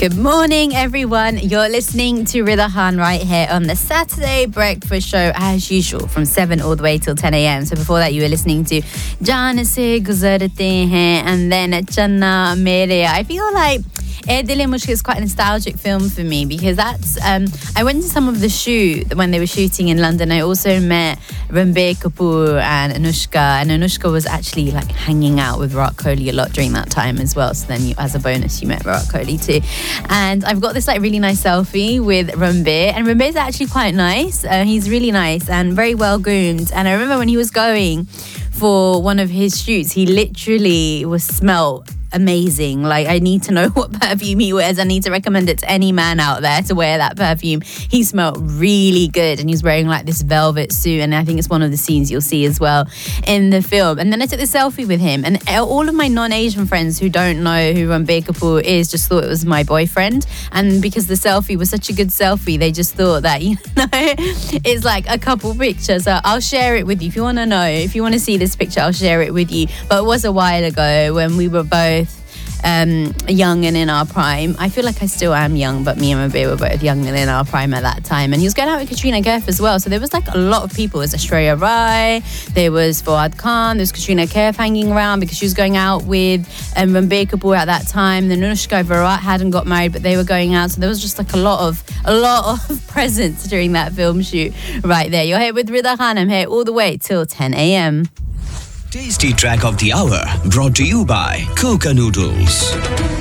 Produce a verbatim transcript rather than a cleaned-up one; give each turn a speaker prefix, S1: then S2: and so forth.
S1: Good morning, everyone. You're listening to Rida Khan right here on the Saturday Breakfast Show, as usual, from seven all the way till ten a.m. So before that, you were listening to Jaan Se Guzarte Hain and then Channa Mere. I feel like Eh Dil Hai Mushkil is quite a nostalgic film for me because that's um, I went to some of the shoot when they were shooting in London. I also met Ranbir Kapoor and Anushka, and Anushka was actually like hanging out with Virat Kohli a lot during that time as well. So then, you, as a bonus, you met Virat Kohli too. And I've got this like really nice selfie with Ranbir, and Ranbir's actually quite nice. Uh, he's really nice and very well groomed. And I remember when he was going for one of his shoots, he literally was smelt amazing. Like, I need to know what perfume he wears. I need to recommend it to any man out there to wear that perfume. He smelled really good, and he's wearing like this velvet suit, and I think it's one of the scenes you'll see as well in the film. And then I took the selfie with him, and all of my non-Asian friends who don't know who Ranbir Kapoor is just thought it was my boyfriend, and because the selfie was such a good selfie, they just thought that, you know, it's like a couple picture. So I'll share it with you if you want to know, if you want to see this picture, I'll share it with you. But it was a while ago when we were both Um, young and in our prime. I feel like I still am young, but me and Ranbir were both young and in our prime at that time. And he was going out with Katrina Kaif as well. So there was like a lot of people. There was Aishwarya Rai, there was Fawad Khan, there was Katrina Kaif hanging around because she was going out with um, Ranbir Kapoor at that time. Then Anushka and Virat hadn't got married, but they were going out. So there was just like a lot of a lot of presents during that film shoot right there. You're here with Rida Khan. I'm here all the way till ten a.m.
S2: Tasty track of the hour brought to you by Coca Noodles.